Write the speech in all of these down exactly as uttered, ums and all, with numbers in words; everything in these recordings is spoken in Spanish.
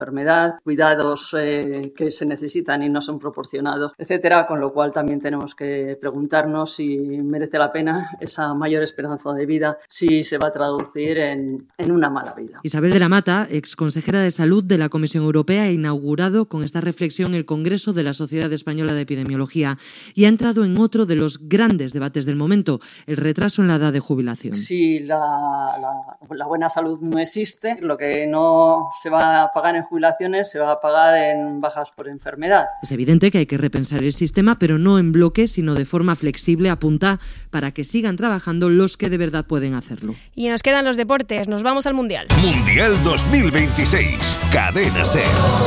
enfermedad, cuidados eh, que se necesitan y no son proporcionados, etcétera, con lo cual también tenemos que preguntarnos si merece la pena esa mayor esperanza de vida, si se va a traducir en, en una mala vida. Isabel de la Mata, ex consejera de Salud de la Comisión Europea, ha inaugurado con esta reflexión el Congreso de la Sociedad Española de Epidemiología y ha entrado en otro de los grandes debates del momento, el retraso en la edad de jubilación. Si la, la, la buena salud no existe, lo que no se va a pagar en jubilaciones se va a pagar en bajas por enfermedad. Es evidente que hay que repensar el sistema, pero no en bloque, sino de forma flexible, apunta, para que sigan trabajando los que de verdad pueden hacerlo. Y nos quedan los deportes, nos vamos al Mundial. Mundial dos mil veintiséis, Cadena SER.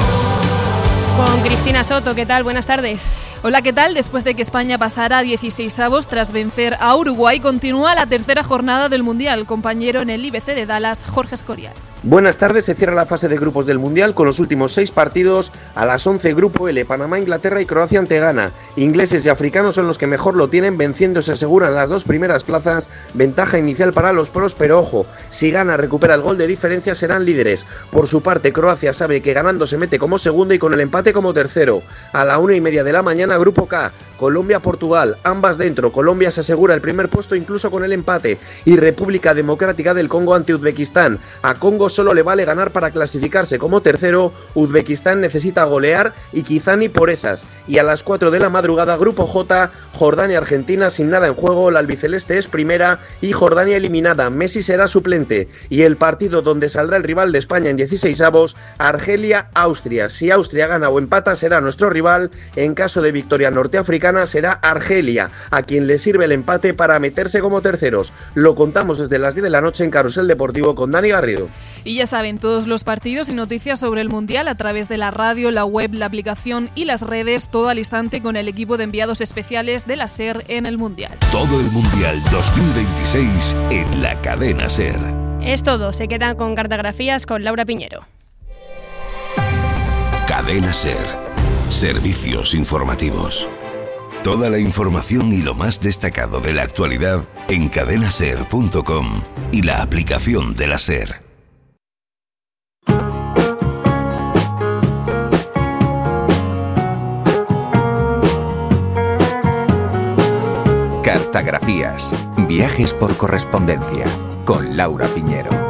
Con Cristina Soto, ¿qué tal? Buenas tardes. Hola, ¿qué tal? Después de que España pasara a dieciseisavos tras vencer a Uruguay, continúa la tercera jornada del Mundial. Compañero en el I B C de Dallas, Jorge Escorial. Buenas tardes, se cierra la fase de grupos del Mundial con los últimos seis partidos. A las once, Grupo L, Panamá, Inglaterra y Croacia ante Ghana. Ingleses y africanos son los que mejor lo tienen, venciendo se aseguran las dos primeras plazas. Ventaja inicial para los pros, pero ojo, si Ghana recupera el gol de diferencia serán líderes. Por su parte, Croacia sabe que ganando se mete como segundo y con el empate como tercero. A la una y media de la mañana, Grupo K, Colombia-Portugal, ambas dentro. Colombia se asegura el primer puesto incluso con el empate. Y República Democrática del Congo ante Uzbekistán. A Congo solo le vale ganar para clasificarse como tercero. Uzbekistán necesita golear y quizá ni por esas. Y a las cuatro de la madrugada, Grupo J, Jordania-Argentina sin nada en juego. La albiceleste es primera y Jordania eliminada. Messi será suplente. Y el partido donde saldrá el rival de España en dieciseisavos, Argelia-Austria. Si Austria gana o empata será nuestro rival. En caso de victoria norteafricana será Argelia, a quien le sirve el empate para meterse como terceros. Lo contamos desde las diez de la noche en Carrusel Deportivo con Dani Garrido. Y ya saben, todos los partidos y noticias sobre el Mundial a través de la radio, la web, la aplicación y las redes, todo al instante con el equipo de enviados especiales de la SER en el Mundial. Todo el Mundial dos mil veintiséis en la Cadena SER. Es todo, se quedan con Cartografías con Laura Piñero. Cadena SER. Servicios informativos. Toda la información y lo más destacado de la actualidad en cadena ser punto com y la aplicación de la SER. Cartografías. Viajes por correspondencia con Laura Piñero.